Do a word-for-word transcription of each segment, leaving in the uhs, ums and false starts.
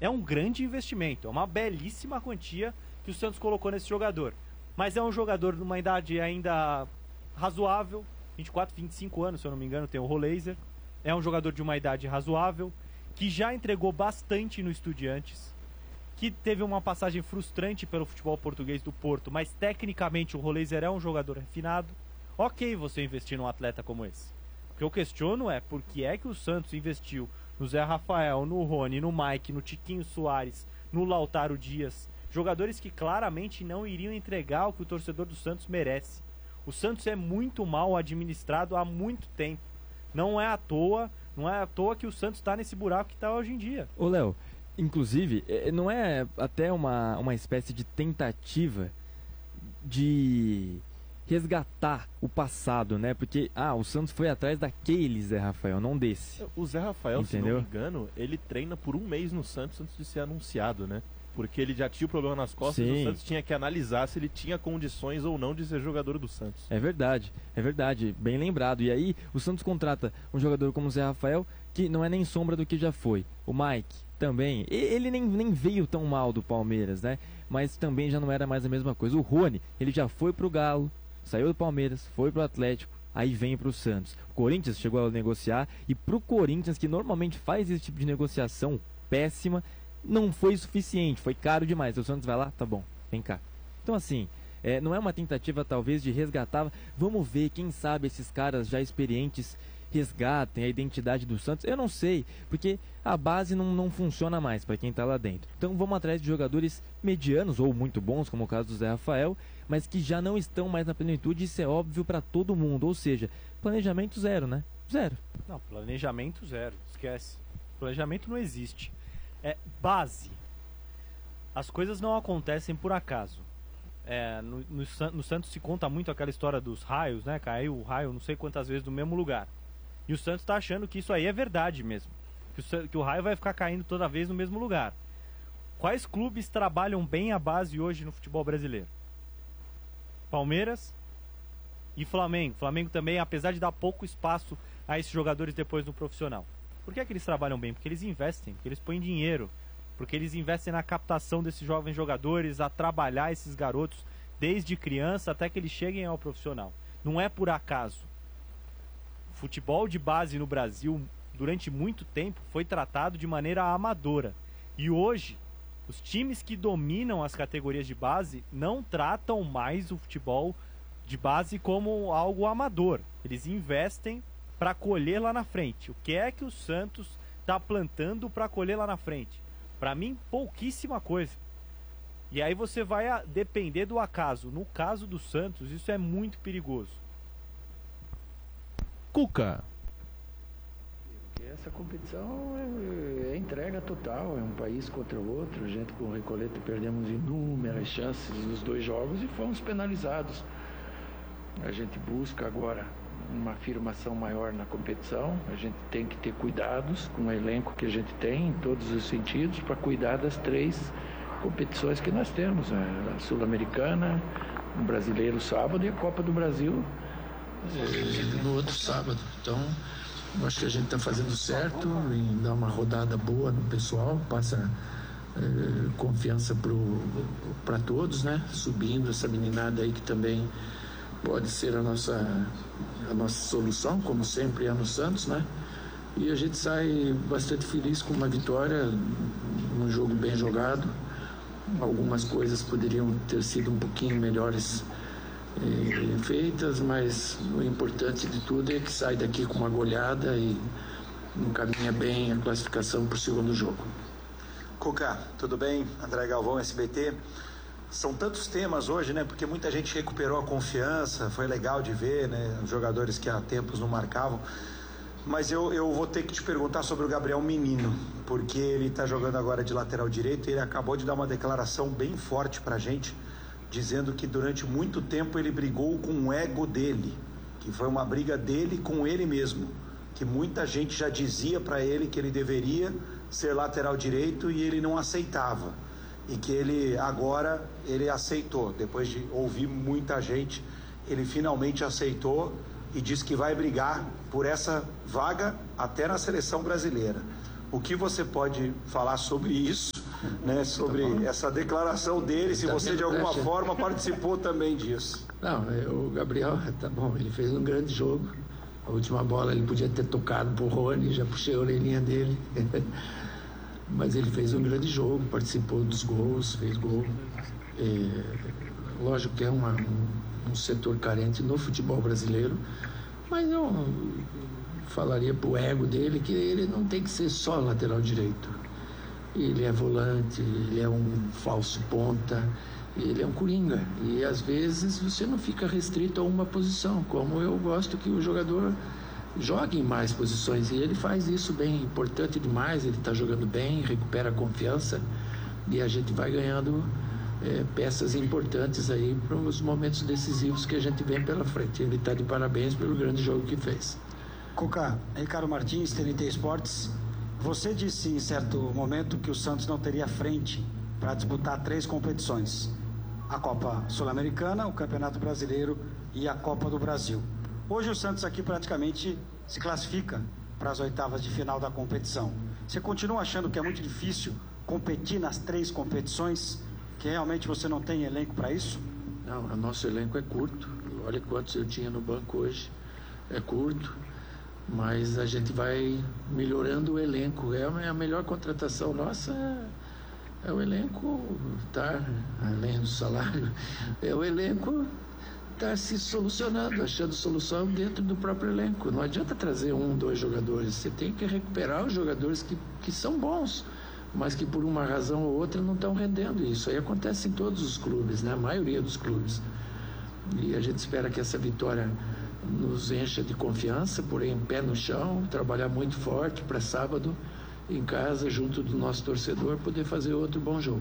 É um grande investimento, é uma belíssima quantia que o Santos colocou nesse jogador. Mas é um jogador numa idade ainda razoável, vinte e quatro, vinte e cinco anos, se eu não me engano, tem o Roleiser. É um jogador de uma idade razoável, que já entregou bastante no Estudiantes, que teve uma passagem frustrante pelo futebol português do Porto, mas tecnicamente o Roleiser é um jogador refinado. Ok você investir num atleta como esse. O que eu questiono é por que é que o Santos investiu no Zé Rafael, no Rony, no Mike, no Tiquinho Soares, no Lautaro Dias, jogadores que claramente não iriam entregar o que o torcedor do Santos merece. O Santos é muito mal administrado há muito tempo. Não é à toa, não é à toa que o Santos está nesse buraco que está hoje em dia. Ô Léo, inclusive, não é até uma, uma espécie de tentativa de resgatar o passado, né? Porque, ah, o Santos foi atrás daquele Zé Rafael, não desse. O Zé Rafael, entendeu? Se não me engano, ele treina por um mês no Santos antes de ser anunciado, né? Porque ele já tinha o problema nas costas. Sim. E o Santos tinha que analisar se ele tinha condições ou não de ser jogador do Santos. É verdade, é verdade, bem lembrado. E aí o Santos contrata um jogador como o Zé Rafael, que não é nem sombra do que já foi. O Mike também, ele nem, nem veio tão mal do Palmeiras, né? Mas também já não era mais a mesma coisa. O Rony, ele já foi pro Galo, saiu do Palmeiras, foi pro Atlético, aí vem pro Santos. O Corinthians chegou a negociar, e pro Corinthians, que normalmente faz esse tipo de negociação péssima, não foi suficiente, foi caro demais. O Santos vai lá, tá bom, vem cá. Então assim, é, não é uma tentativa talvez de resgatar, vamos ver, quem sabe esses caras já experientes resgatem a identidade do Santos. Eu não sei, porque a base não, não funciona mais para quem tá lá dentro. Então vamos atrás de jogadores medianos ou muito bons, como o caso do Zé Rafael, mas que já não estão mais na plenitude. Isso é óbvio para todo mundo, ou seja, planejamento zero, né? Zero. Não, planejamento zero, esquece. Planejamento não existe. É base. As coisas não acontecem por acaso. É, no, no, no Santos se conta muito aquela história dos raios, né? Caiu o raio não sei quantas vezes no mesmo lugar. E o Santos está achando que isso aí é verdade mesmo. Que o, que o raio vai ficar caindo toda vez no mesmo lugar. Quais clubes trabalham bem a base hoje no futebol brasileiro? Palmeiras e Flamengo. Flamengo também, apesar de dar pouco espaço a esses jogadores depois no profissional. Por que é que eles trabalham bem? Porque eles investem, porque eles põem dinheiro, porque eles investem na captação desses jovens jogadores, a trabalhar esses garotos desde criança até que eles cheguem ao profissional. Não é por acaso. O futebol de base no Brasil, durante muito tempo, foi tratado de maneira amadora. E hoje, os times que dominam as categorias de base não tratam mais o futebol de base como algo amador. Eles investem para colher lá na frente. O que é que o Santos está plantando para colher lá na frente? Para mim, pouquíssima coisa. E aí você vai a depender do acaso. No caso do Santos, isso é muito perigoso. Cuca. Essa competição é, é entrega total, é um país contra o outro. A gente com o Recoleto perdemos inúmeras chances nos dois jogos e fomos penalizados. A gente busca agora uma afirmação maior na competição. A gente tem que ter cuidados com o elenco que a gente tem em todos os sentidos para cuidar das três competições que nós temos, a Sul-Americana, o Brasileiro sábado e a Copa do Brasil no outro sábado. Então eu acho que a gente está fazendo certo em dar uma rodada boa no pessoal, passa eh, confiança para todos, né? Subindo essa meninada aí que também pode ser a nossa, a nossa solução, como sempre é no Santos, né? E a gente sai bastante feliz com uma vitória, um jogo bem jogado. Algumas coisas poderiam ter sido um pouquinho melhores eh, feitas, mas o importante de tudo é que sai daqui com uma goleada e encaminha bem a classificação para o segundo jogo. Cuca, tudo bem? André Galvão, S B T. São tantos temas hoje, né? Porque muita gente recuperou a confiança, foi legal de ver, né? Os jogadores que há tempos não marcavam. Mas eu, eu vou ter que te perguntar sobre o Gabriel Menino, porque ele está jogando agora de lateral direito e ele acabou de dar uma declaração bem forte pra gente, dizendo que durante muito tempo ele brigou com o ego dele, que foi uma briga dele com ele mesmo, que muita gente já dizia pra ele que ele deveria ser lateral direito e ele não aceitava. E que ele agora, ele aceitou, depois de ouvir muita gente, ele finalmente aceitou e disse que vai brigar por essa vaga até na seleção brasileira. O que você pode falar sobre isso, né? Sobre tá essa declaração dele, se você de alguma forma participou também disso? Não, o Gabriel, tá bom, ele fez um grande jogo. A última bola ele podia ter tocado pro Rony, já puxei a orelhinha dele. Mas ele fez um grande jogo, participou dos gols, fez gol. É, lógico que é uma, um, um setor carente no futebol brasileiro, mas eu falaria pro ego dele que ele não tem que ser só lateral direito. Ele é volante, ele é um falso ponta, ele é um coringa. E às vezes você não fica restrito a uma posição, como eu gosto que o jogador jogue em mais posições. E ele faz isso bem, importante demais, ele está jogando bem, recupera a confiança e a gente vai ganhando é, peças importantes aí para os momentos decisivos que a gente vem pela frente. Ele está de parabéns pelo grande jogo que fez. Cuca, Ricardo Martins, T N T Esportes. Você disse em certo momento que o Santos não teria frente para disputar três competições: a Copa Sul-Americana, o Campeonato Brasileiro e a Copa do Brasil. Hoje o Santos aqui praticamente se classifica para as oitavas de final da competição. Você continua achando que é muito difícil competir nas três competições, que realmente você não tem elenco para isso? Não, o nosso elenco é curto. Olha quantos eu tinha no banco hoje. É curto, mas a gente vai melhorando o elenco. É a melhor contratação nossa, é, é o elenco, tá? Além do salário, é o elenco está se solucionando, achando solução dentro do próprio elenco. Não adianta trazer um, dois jogadores. Você tem que recuperar os jogadores que, que são bons, mas que por uma razão ou outra não estão rendendo. Isso aí acontece em todos os clubes, né? A maioria dos clubes. E a gente espera que essa vitória nos encha de confiança, porém pé no chão, trabalhar muito forte para sábado em casa, junto do nosso torcedor, poder fazer outro bom jogo.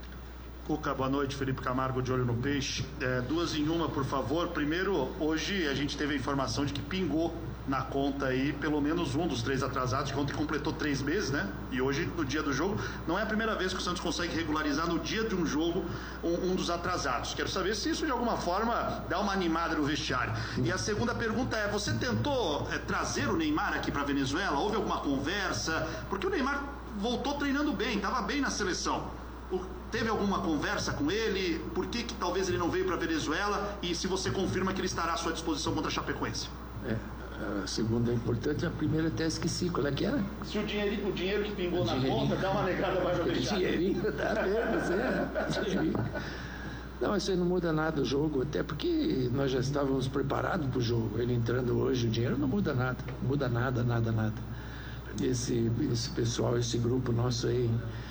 Cuca, boa noite. Felipe Camargo, de olho no peixe. É, duas em uma, por favor. Primeiro, hoje a gente teve a informação de que pingou na conta aí pelo menos um dos três atrasados, que ontem completou três meses, né? E hoje, no dia do jogo, não é a primeira vez que o Santos consegue regularizar no dia de um jogo um, um dos atrasados. Quero saber se isso de alguma forma dá uma animada no vestiário. E a segunda pergunta é: você tentou é, trazer o Neymar aqui para Venezuela? Houve alguma conversa? Porque o Neymar voltou treinando bem, estava bem na seleção. O, teve alguma conversa com ele? Por que, que talvez ele não veio para Venezuela? E se você confirma que ele estará à sua disposição contra a Chapecoense? É, a segunda é importante, a primeira até esqueci. Qual é que era? Se o dinheiro, o dinheiro que pingou na conta dá uma negada mais no vestiário. Dinheirinho, dá mesmo, é. Dinheirinho. Não, isso aí não muda nada o jogo, até porque nós já estávamos preparados para o jogo. Ele entrando hoje, o dinheiro não muda nada. Não muda nada, nada, nada. Esse, esse pessoal, esse grupo nosso aí,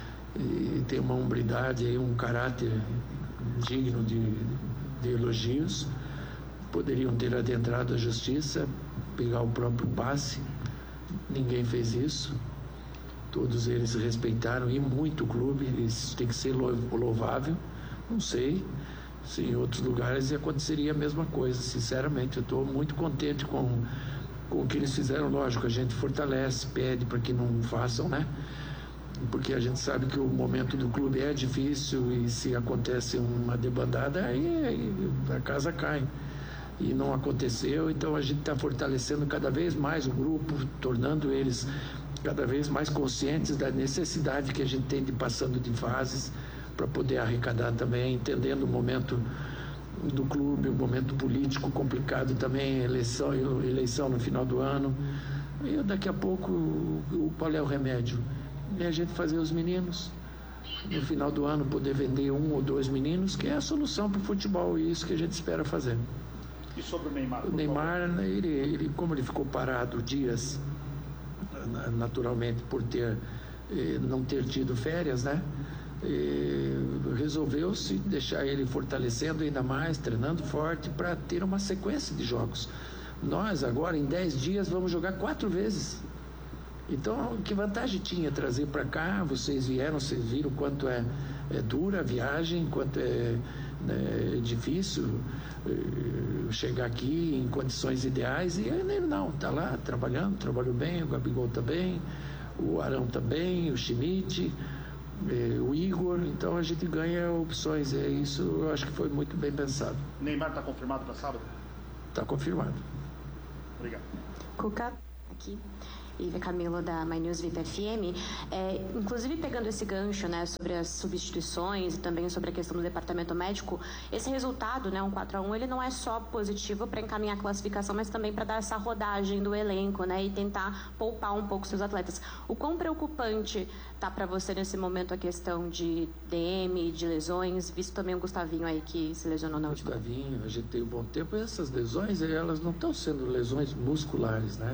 e tem uma hombridade aí, um caráter digno de, de elogios. Poderiam ter adentrado a justiça, pegar o próprio passe. Ninguém fez isso. Todos eles respeitaram e muito o clube. Isso tem que ser louvável. Não sei se em outros lugares aconteceria a mesma coisa. Sinceramente, eu estou muito contente com, com o que eles fizeram. Lógico, a gente fortalece, pede para que não façam, né? Porque a gente sabe que o momento do clube é difícil e se acontece uma debandada, aí, aí a casa cai. E não aconteceu, então a gente está fortalecendo cada vez mais o grupo, tornando eles cada vez mais conscientes da necessidade que a gente tem de passando de fases para poder arrecadar também, entendendo o momento do clube, o momento político complicado também, eleição, eleição no final do ano. E daqui a pouco, o, qual é o remédio? É a gente fazer os meninos, no final do ano poder vender um ou dois meninos, que é a solução para o futebol, e isso que a gente espera fazer. E sobre o Neymar? O Neymar, ele, ele, como ele ficou parado dias, naturalmente por ter, eh, não ter tido férias, né? Eh, resolveu-se deixar ele fortalecendo ainda mais, treinando forte, para ter uma sequência de jogos. Nós agora, em dez dias, vamos jogar quatro vezes. Então, que vantagem tinha trazer para cá? Vocês vieram, vocês viram quanto é, é dura a viagem, quanto é, é difícil é, chegar aqui em condições ideais. E ele não, está lá trabalhando, trabalhou bem, o Gabigol também, o Arão também, o Schmidt, é, o Igor. Então a gente ganha opções. É isso, eu acho que foi muito bem pensado. Neymar está confirmado para sábado? Está confirmado. Obrigado. Cuca, aqui. Ivy Camilo da My News V I P F M. É, inclusive pegando esse gancho, né, sobre as substituições e também sobre a questão do departamento médico, esse resultado, né, um quatro a um, ele não é só positivo para encaminhar a classificação, mas também para dar essa rodagem do elenco, né, e tentar poupar um pouco seus atletas. O quão preocupante tá para você nesse momento a questão de D M, de lesões, visto também o Gustavinho aí que se lesionou na última? Gustavinho, a gente tem um bom tempo, e essas lesões, elas não estão sendo lesões musculares, né?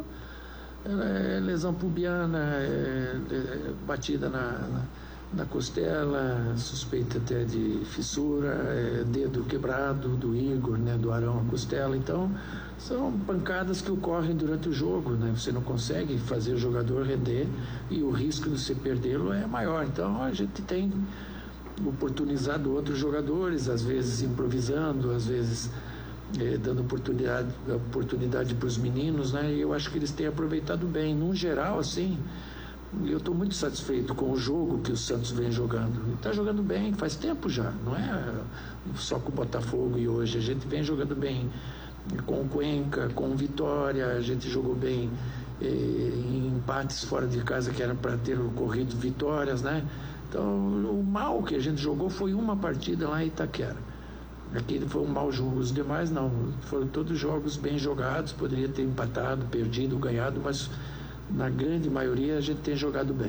É lesão pubiana, é, é batida na, na, na costela, suspeita até de fissura, é dedo quebrado do Igor, né, do Arão à costela. Então, são pancadas que ocorrem durante o jogo, né? Você não consegue fazer o jogador render e o risco de você perdê-lo é maior. Então, a gente tem oportunizado outros jogadores, às vezes improvisando, às vezes eh, dando oportunidade, oportunidade para os meninos, né? E eu acho que eles têm aproveitado bem. No geral, assim, eu estou muito satisfeito com o jogo que o Santos vem jogando. Está jogando bem, faz tempo já, não é só com o Botafogo e hoje. A gente vem jogando bem com o Cuenca, com o Vitória, a gente jogou bem eh, em empates fora de casa que eram para ter ocorrido vitórias, né? Então, o mal que a gente jogou foi uma partida lá em Itaquera. Aquele foi um mau jogo. Os demais não. Foram todos jogos bem jogados. Poderia ter empatado, perdido, ganhado, mas na grande maioria a gente tem jogado bem.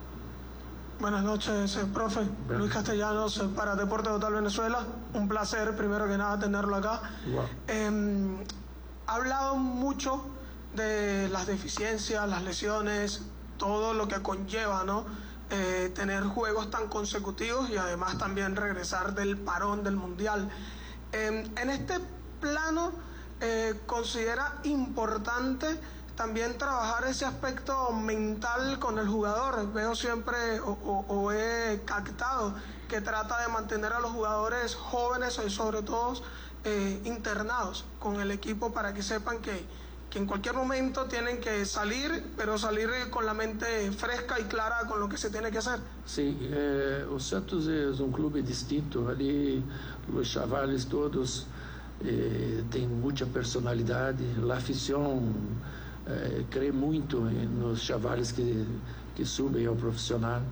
Buenas noches, profe. Bueno. Luis Castellanos para Deporte Total Venezuela. Un placer, primero que nada, tenerlo acá. Wow. Eh, ha hablado mucho de las deficiencias, las lesiones, todo lo que conlleva, ¿no? Eh, tener juegos tan consecutivos y además también regresar del parón del Mundial. Eh, en este plano, eh, ¿considera importante también trabajar ese aspecto mental con el jugador? Veo siempre o, o, o he captado que trata de mantener a los jugadores jóvenes y sobre todo eh, internados con el equipo para que sepan que que en cualquier momento tienen que salir, pero salir con la mente fresca y clara con lo que se tiene que hacer. Sim, é, o Santos é um clube distinto. Ali, os chavales todos é, têm muita personalidade. A afição é, crê muito nos chavales que, que subem ao profissional.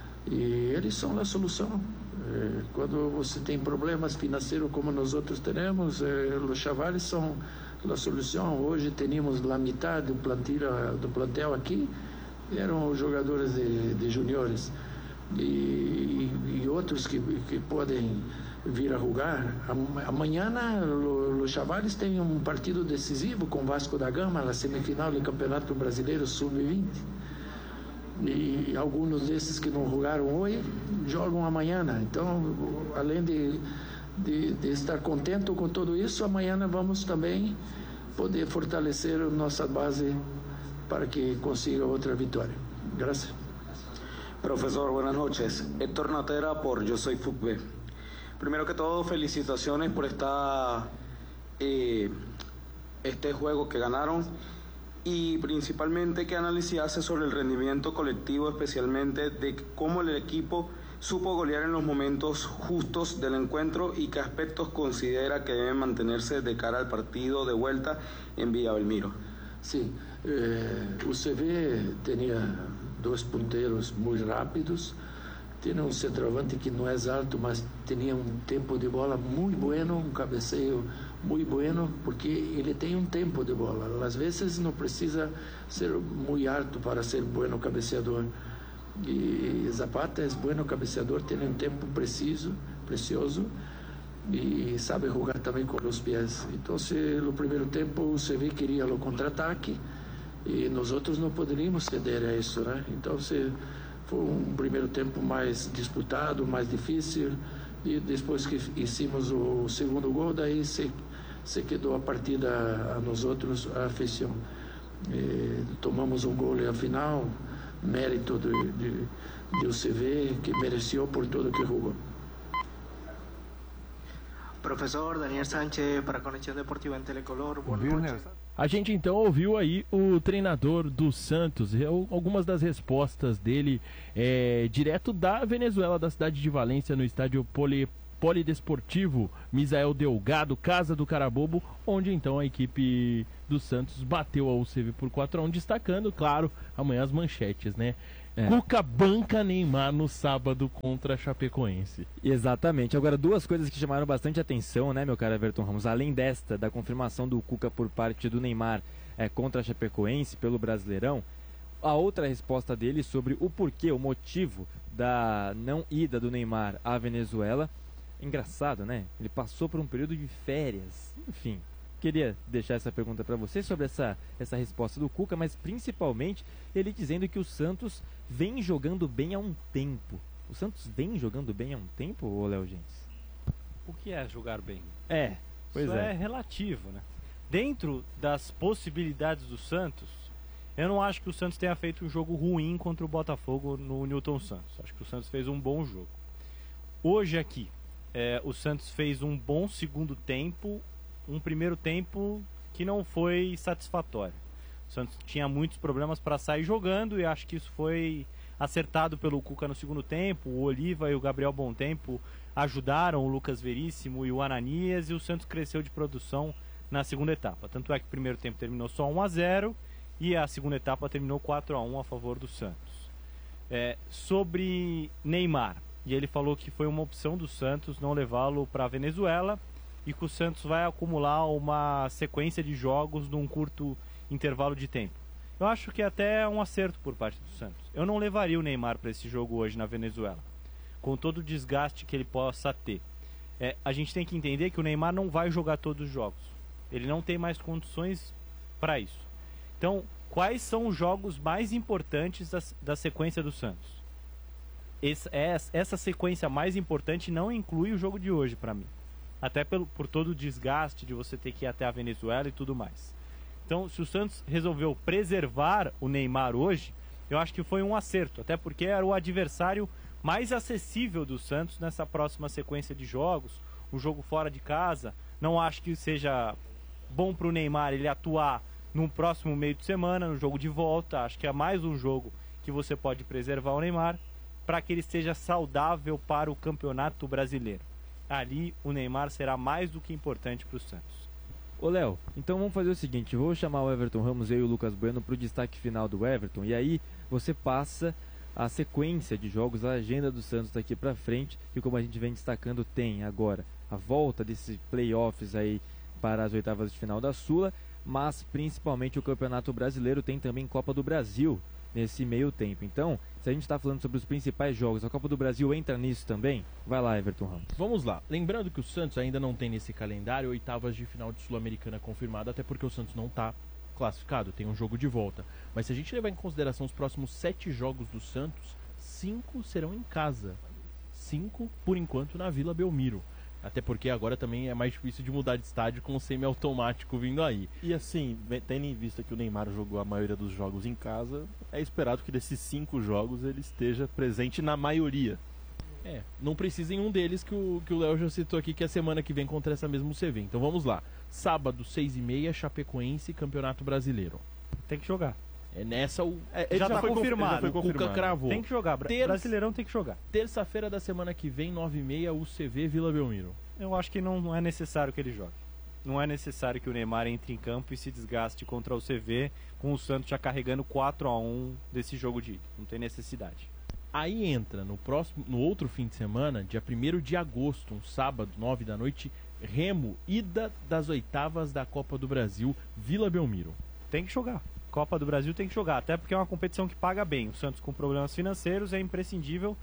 E eles são a solução. É, quando você tem problemas financeiros como nós outros temos, é, os chavales são a solução. Hoje tínhamos a metade do plantel, do plantel aqui eram jogadores de, de juniores e, e, e outros que, que podem vir a jogar. Amanhã os chavales têm um partido decisivo com o Vasco da Gama na semifinal do Campeonato Brasileiro sub vinte e alguns desses que não jogaram hoje jogam amanhã. Então, além de De, de estar contente com tudo isso, amanhã vamos também poder fortalecer nossa base para que consiga outra vitória. Gracias. Profesor, buenas noches. Héctor Natera por Yo Soy Fútbol. Primero que todo, felicitaciones por esta, eh, este juego que ganaron y principalmente qué análisis hace sobre el rendimiento colectivo, especialmente de cómo el equipo supo golear en los momentos justos del encuentro y qué aspectos considera que deben mantenerse de cara al partido de vuelta en Villa Belmiro. Sim, eh, o C V tinha dois ponteiros muito rápidos, tinha um centroavante que não é alto, mas tinha um tempo de bola muito bueno, um cabeceio muito bueno, porque ele tem um tempo de bola. Às vezes não precisa ser muito alto para ser bueno cabeceador. E Zapata é bueno cabeceador, tem um tempo preciso, precioso e sabe jogar também com os pés. Então, no primeiro tempo, o C V queria o contra-ataque e nós outros não poderíamos ceder a isso, né? Então, foi um primeiro tempo mais disputado, mais difícil e depois que hicimos o segundo gol, daí se, se quedou a partida a nós outros, a afeição. E tomamos um gol ao final, mérito de, de, de U C V, que mereceu por tudo que jogou. Professor Daniel Sánchez para a Conexão Deportiva em Telecolor. A gente então ouviu aí o treinador do Santos, algumas das respostas dele é, direto da Venezuela, da cidade de Valência, no estádio Poli Polidesportivo Misael Delgado, Casa do Carabobo, onde então a equipe do Santos bateu a U C V por quatro a um, destacando, claro, amanhã as manchetes, né? É. Cuca banca Neymar no sábado contra a Chapecoense. Exatamente. Agora, duas coisas que chamaram bastante atenção, né, meu caro Everton Ramos? Além desta, da confirmação do Cuca por parte do Neymar é, contra a Chapecoense pelo Brasileirão, a outra resposta dele sobre o porquê, o motivo da não ida do Neymar à Venezuela. Engraçado, né? Ele passou por um período de férias. Enfim, queria deixar essa pergunta para você sobre essa, essa resposta do Cuca, mas principalmente ele dizendo que o Santos vem jogando bem há um tempo. O Santos vem jogando bem há um tempo, ô Léo Gentes? O que é jogar bem? É, pois Isso é. é relativo, né? Dentro das possibilidades do Santos, eu não acho que o Santos tenha feito um jogo ruim contra o Botafogo no Newton Santos. Acho que o Santos fez um bom jogo. Hoje aqui, é, o Santos fez um bom segundo tempo, um primeiro tempo que não foi satisfatório. O Santos tinha muitos problemas para sair jogando e acho que isso foi acertado pelo Cuca no segundo tempo. O Oliva e o Gabriel Bontempo ajudaram o Lucas Veríssimo e o Ananias, e o Santos cresceu de produção na segunda etapa. Tanto é que o primeiro tempo terminou só um a zero e a segunda etapa terminou quatro a um a favor do Santos. É, sobre Neymar, e ele falou que foi uma opção do Santos não levá-lo para a Venezuela e que o Santos vai acumular uma sequência de jogos num curto intervalo de tempo. Eu acho que até é um acerto por parte do Santos. Eu não levaria o Neymar para esse jogo hoje na Venezuela, com todo o desgaste que ele possa ter. É, a gente tem que entender que o Neymar não vai jogar todos os jogos. Ele não tem mais condições para isso. Então, quais são os jogos mais importantes da, da sequência do Santos? Esse, essa sequência mais importante não inclui o jogo de hoje para mim. Até pelo, por todo o desgaste de você ter que ir até a Venezuela e tudo mais. Então, se o Santos resolveu preservar o Neymar hoje, eu acho que foi um acerto. Até porque era o adversário mais acessível do Santos nessa próxima sequência de jogos. Um jogo fora de casa. Não acho que seja bom para o Neymar ele atuar no próximo meio de semana, no jogo de volta. Acho que é mais um jogo que você pode preservar o Neymar para que ele esteja saudável para o Campeonato Brasileiro. Ali o Neymar será mais do que importante para o Santos. Ô Léo, então vamos fazer o seguinte, vou chamar o Everton Ramos, eu e o Lucas Bueno para o destaque final do Everton, e aí você passa a sequência de jogos, a agenda do Santos daqui para frente, e como a gente vem destacando, tem agora a volta desses playoffs aí para as oitavas de final da Sula, mas principalmente o Campeonato Brasileiro, tem também Copa do Brasil nesse meio tempo. Então, se a gente está falando sobre os principais jogos, a Copa do Brasil entra nisso também? Vai lá, Everton Ramos. Vamos lá. Lembrando que o Santos ainda não tem nesse calendário oitavas de final de Sul-Americana confirmada, até porque o Santos não está classificado, tem um jogo de volta. Mas se a gente levar em consideração os próximos sete jogos do Santos, cinco serão em casa. Cinco, por enquanto, na Vila Belmiro. Até porque agora também é mais difícil de mudar de estádio com o semiautomático vindo aí. E assim, tendo em vista que o Neymar jogou a maioria dos jogos em casa, é esperado que desses cinco jogos ele esteja presente na maioria. É, não precisa em um deles que o que o Léo já citou aqui, que é a semana que vem contra essa mesma U C V. Então vamos lá. Sábado, seis e meia, Chapecoense, Campeonato Brasileiro. Tem que jogar. É nessa o... É, já, já tá foi confirmado, já foi confirmado. O Cuca cravou. Tem que jogar, Terça... Brasileirão tem que jogar. Terça-feira da semana que vem, nove e meia, U C V Vila Belmiro. Eu acho que não, não é necessário que ele jogue. Não é necessário que o Neymar entre em campo e se desgaste contra o U C V, com o Santos já carregando quatro a um desse jogo de ida. Não tem necessidade. Aí entra no próximo, no outro fim de semana, dia primeiro de agosto, um sábado, nove da noite, Remo, ida das oitavas da Copa do Brasil, Vila Belmiro. Tem que jogar. Copa do Brasil tem que jogar, até porque é uma competição que paga bem. O Santos, com problemas financeiros, é imprescindível